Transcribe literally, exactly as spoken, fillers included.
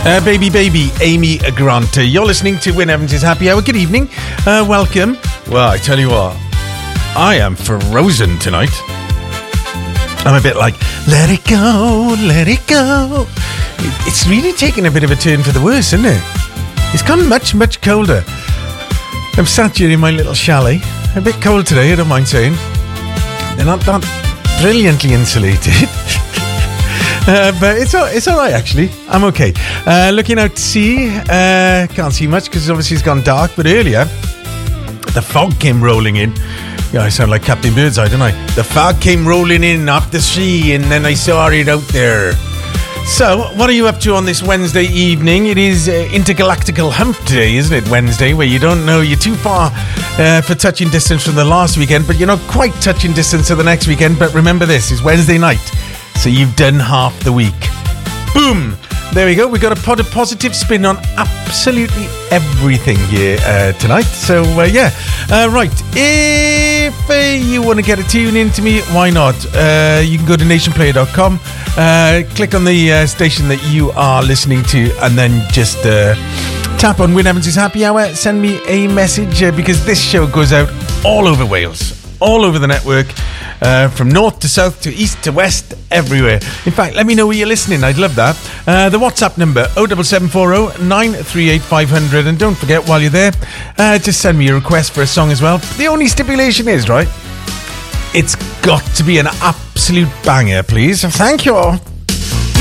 Uh, baby, baby, Amy Grant. You're listening to Wyn Evans' Happy Hour. Good evening. Uh, welcome. Well, I tell you what, I am frozen tonight. I'm a bit like, let it go, let it go. It's really taken a bit of a turn for the worse, isn't it? It's gone much, much colder. I'm sat here in my little chalet. A bit cold today, I don't mind saying. They're not that brilliantly insulated. Uh, but it's all, it's all right, actually. I'm okay. Uh, looking out to sea. Uh, can't see much because obviously it's gone dark. But earlier, the fog came rolling in. Yeah, I sound like Captain Birdseye, don't I? The fog came rolling in up the sea, and then I saw it out there. So, what are you up to on this Wednesday evening? It is uh, Intergalactical Hump Day, isn't it? Wednesday, where you don't know you're too far uh, for touching distance from the last weekend, but you're not quite touching distance to the next weekend. But remember this, it's Wednesday night. So you've done half the week. Boom! There we go. We've got a pod of positive spin on absolutely everything here uh, tonight. So, uh, yeah. Uh, right. If uh, you want to get a tune in to me, why not? Uh, you can go to nation player dot com, uh, click on the uh, station that you are listening to, and then just uh, tap on Wyn Evans' Happy Hour. Send me a message uh, because this show goes out all over Wales, all over the network. Uh, from north to south to east to west, everywhere. In fact, let me know where you're listening. I'd love that. Uh, the WhatsApp number, oh seven seven four oh nine three eight five hundred. And don't forget, while you're there, uh, just send me a request for a song as well. The only stipulation is, right, it's got to be an absolute banger, please. Thank you all.